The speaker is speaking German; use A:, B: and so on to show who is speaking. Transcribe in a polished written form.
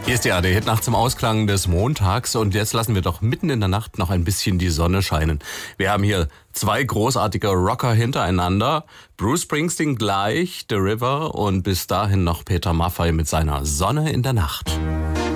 A: Hier ist die ARD-Hit Nacht zum Ausklang des Montags und jetzt lassen wir doch mitten in der Nacht noch ein bisschen die Sonne scheinen. Wir haben hier zwei großartige Rocker hintereinander. Bruce Springsteen gleich, The River und bis dahin noch Peter Maffay mit seiner Sonne in der Nacht.